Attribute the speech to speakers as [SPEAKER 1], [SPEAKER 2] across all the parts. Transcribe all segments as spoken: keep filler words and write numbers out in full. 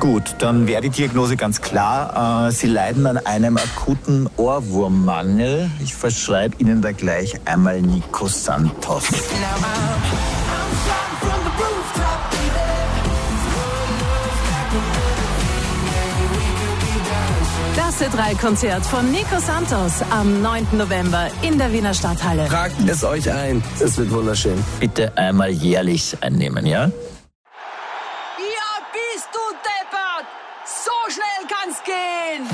[SPEAKER 1] Gut, dann wäre die Diagnose ganz klar. Sie leiden an einem akuten Ohrwurmmangel. Ich verschreibe Ihnen da gleich einmal Nico Santos.
[SPEAKER 2] Das Ö drei Konzert von Nico Santos am neunten November in der Wiener Stadthalle.
[SPEAKER 3] Tragt es euch ein, es wird wunderschön.
[SPEAKER 1] Bitte einmal jährlich einnehmen, ja?
[SPEAKER 4] Ja, bist du deppert! So schnell kann's gehen!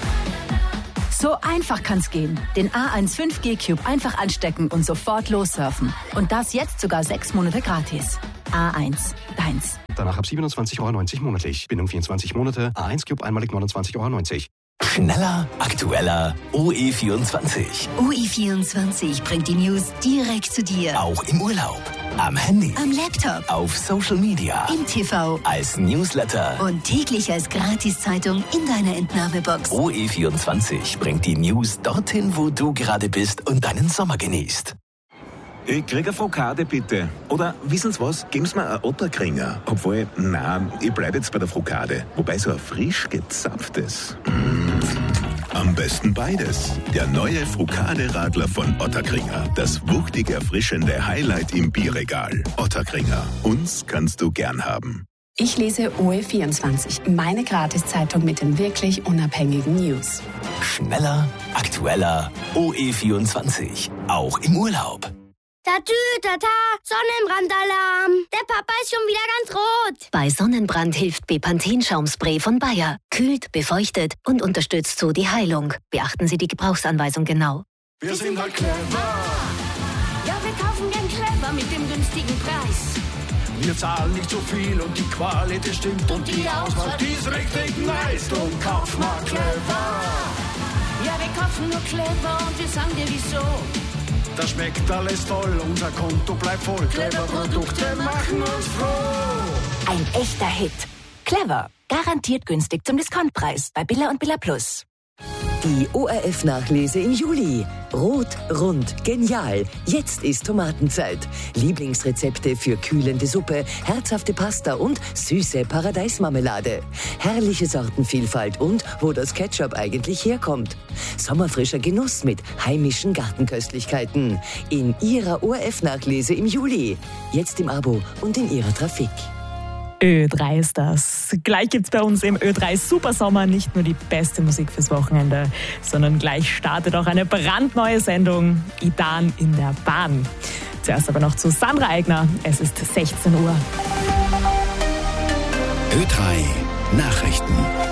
[SPEAKER 2] So einfach kann's gehen. Den A eins fünf G Cube einfach anstecken und sofort lossurfen. Und das jetzt sogar sechs Monate gratis. A eins, deins.
[SPEAKER 5] Danach ab siebenundzwanzig Euro neunzig monatlich. Bindung vierundzwanzig Monate. A eins Cube einmalig neunundzwanzig Euro neunzig.
[SPEAKER 6] Schneller, aktueller, O E vierundzwanzig.
[SPEAKER 7] O E vierundzwanzig bringt die News direkt zu dir.
[SPEAKER 6] Auch im Urlaub, am Handy,
[SPEAKER 7] am Laptop,
[SPEAKER 6] auf Social Media,
[SPEAKER 7] im T V,
[SPEAKER 6] als Newsletter
[SPEAKER 7] und täglich als Gratiszeitung in deiner Entnahmebox.
[SPEAKER 6] O E vierundzwanzig bringt die News dorthin, wo du gerade bist und deinen Sommer genießt.
[SPEAKER 8] Ich krieg eine Frokade, bitte. Oder, wissen Sie was, geben Sie mir einen Otterkringer. Obwohl, nein, ich bleib jetzt bei der Frokade. Wobei so ein frisch gezapftes. Mm.
[SPEAKER 9] Am besten beides. Der neue Frokade-Radler von Otterkringer. Das wuchtig erfrischende Highlight im Bierregal. Otterkringer. Uns kannst du gern haben.
[SPEAKER 10] Ich lese O E vierundzwanzig, meine Gratiszeitung mit den wirklich unabhängigen News.
[SPEAKER 6] Schneller, aktueller, O E vierundzwanzig. Auch im Urlaub.
[SPEAKER 11] Tatü, tata, Sonnenbrandalarm. Der Papa ist schon wieder ganz rot.
[SPEAKER 7] Bei Sonnenbrand hilft Bepanthen-Schaumspray von Bayer. Kühlt, befeuchtet und unterstützt so die Heilung. Beachten Sie die Gebrauchsanweisung genau.
[SPEAKER 12] Wir sind halt clever.
[SPEAKER 13] Ja, wir kaufen gern clever mit dem günstigen Preis.
[SPEAKER 12] Wir zahlen nicht so viel und die Qualität stimmt. Und die Auswahl, die ist richtig nice. Und kauf mal clever.
[SPEAKER 13] Ja, wir kaufen nur clever und wir sagen dir wieso.
[SPEAKER 12] Das schmeckt alles toll, unser Konto bleibt voll. Clever Produkte machen uns froh.
[SPEAKER 2] Ein echter Hit. Clever. Garantiert günstig zum Discountpreis bei Billa und Billa Plus.
[SPEAKER 14] Die O R F-Nachlese im Juli. Rot, rund, genial. Jetzt ist Tomatenzeit. Lieblingsrezepte für kühlende Suppe, herzhafte Pasta und süße Paradeismarmelade. Herrliche Sortenvielfalt und wo das Ketchup eigentlich herkommt. Sommerfrischer Genuss mit heimischen Gartenköstlichkeiten. In Ihrer O R F-Nachlese im Juli. Jetzt im Abo und in Ihrer Trafik.
[SPEAKER 15] Ö drei ist das. Gleich gibt's bei uns im Ö drei Supersommer nicht nur die beste Musik fürs Wochenende, sondern gleich startet auch eine brandneue Sendung, Idan in der Bahn. Zuerst aber noch zu Sandra Eigner. Es ist sechzehn Uhr.
[SPEAKER 9] Ö drei Nachrichten.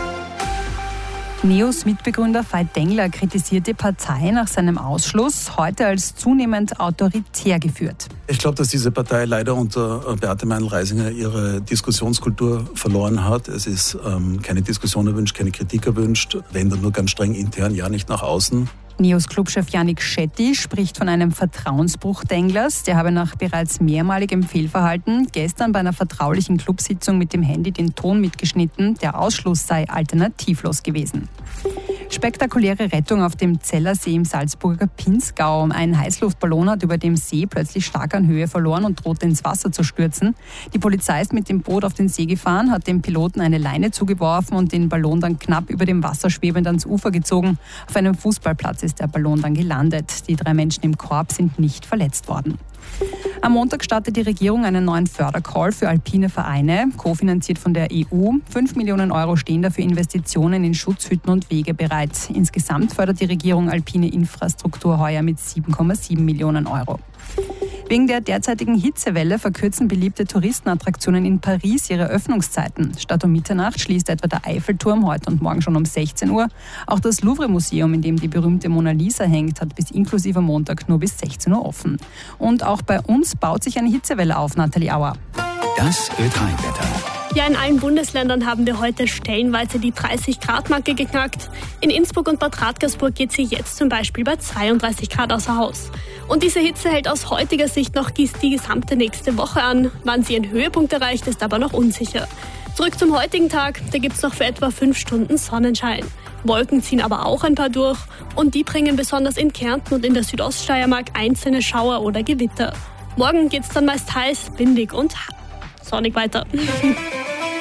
[SPEAKER 16] NEOS-Mitbegründer Veit Dengler kritisiert die Partei nach seinem Ausschluss, heute als zunehmend autoritär geführt.
[SPEAKER 17] Ich glaube, dass diese Partei leider unter Beate Meindl-Reisinger ihre Diskussionskultur verloren hat. Es ist ähm, keine Diskussion erwünscht, keine Kritik erwünscht, wenn dann nur ganz streng intern, ja nicht nach außen.
[SPEAKER 16] NEOS-Clubchef Yannick Shetty spricht von einem Vertrauensbruch Denglers. Der habe nach bereits mehrmaligem Fehlverhalten gestern bei einer vertraulichen Clubsitzung mit dem Handy den Ton mitgeschnitten. Der Ausschluss sei alternativlos gewesen. Spektakuläre Rettung auf dem Zellersee im Salzburger Pinzgau. Ein Heißluftballon hat über dem See plötzlich stark an Höhe verloren und drohte ins Wasser zu stürzen. Die Polizei ist mit dem Boot auf den See gefahren, hat dem Piloten eine Leine zugeworfen und den Ballon dann knapp über dem Wasser schwebend ans Ufer gezogen. Auf einem Fußballplatz ist der Ballon dann gelandet. Die drei Menschen im Korb sind nicht verletzt worden. Am Montag startet die Regierung einen neuen Fördercall für alpine Vereine, kofinanziert von der E U. Fünf Millionen Euro stehen dafür Investitionen in Schutzhütten und Wege bereit. Insgesamt fördert die Regierung alpine Infrastruktur heuer mit sieben Komma sieben Millionen Euro. Wegen der derzeitigen Hitzewelle verkürzen beliebte Touristenattraktionen in Paris ihre Öffnungszeiten. Statt um Mitternacht schließt etwa der Eiffelturm heute und morgen schon um sechzehn Uhr. Auch das Louvre-Museum, in dem die berühmte Mona Lisa hängt, hat bis inklusive Montag nur bis sechzehn Uhr offen. Und auch bei uns baut sich eine Hitzewelle auf, Nathalie Auer.
[SPEAKER 9] Das Ö drei Wetter.
[SPEAKER 18] Ja, in allen Bundesländern haben wir heute stellenweise die dreißig Grad Marke geknackt. In Innsbruck und Bad Radkersburg geht sie jetzt zum Beispiel bei zweiunddreißig Grad außer Haus. Und diese Hitze hält aus heutiger Sicht noch die gesamte nächste Woche an. Wann sie ihren Höhepunkt erreicht, ist aber noch unsicher. Zurück zum heutigen Tag, da gibt's noch für etwa fünf Stunden Sonnenschein. Wolken ziehen aber auch ein paar durch und die bringen besonders in Kärnten und in der Südoststeiermark einzelne Schauer oder Gewitter. Morgen geht's dann meist heiß, windig und sonnig weiter.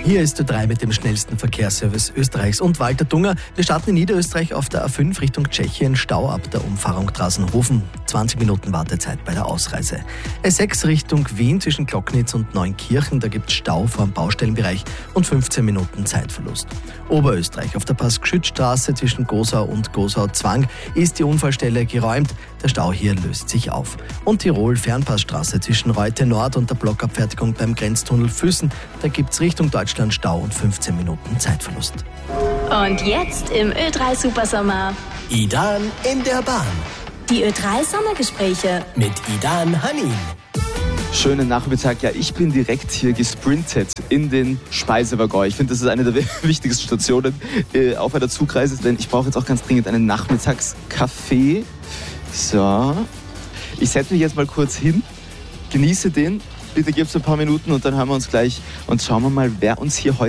[SPEAKER 19] Hier ist Ö drei mit dem schnellsten Verkehrsservice Österreichs und Walter Dunger. Wir starten in Niederösterreich auf der A fünf Richtung Tschechien, Stau ab der Umfahrung Drasenhofen. zwanzig Minuten Wartezeit bei der Ausreise. S sechs Richtung Wien zwischen Glocknitz und Neunkirchen, da gibt es Stau vor dem Baustellenbereich und fünfzehn Minuten Zeitverlust. Oberösterreich auf der Pass-Gschütt-Straße zwischen Gosau und Gosau-Zwang ist die Unfallstelle geräumt. Der Stau hier löst sich auf. Und Tirol Fernpassstraße zwischen Reute Nord und der Blockabfertigung beim Grenztunnel Füssen, da gibt es Richtung Deutschland Stau und fünfzehn Minuten Zeitverlust.
[SPEAKER 13] Und jetzt im Ö drei Supersommer.
[SPEAKER 6] Idan in der Bahn.
[SPEAKER 13] Die Ö drei Sommergespräche.
[SPEAKER 6] Mit Idan Hanin.
[SPEAKER 20] Schönen Nachmittag. Ja, ich bin direkt hier gesprintet in den Speisewaggon. Ich finde, das ist eine der wichtigsten Stationen äh, auf einer Zugreise, denn ich brauche jetzt auch ganz dringend einen Nachmittagskaffee. So. Ich setze mich jetzt mal kurz hin, genieße den. Bitte gib's ein paar Minuten und dann hören wir uns gleich und schauen wir mal, wer uns hier heute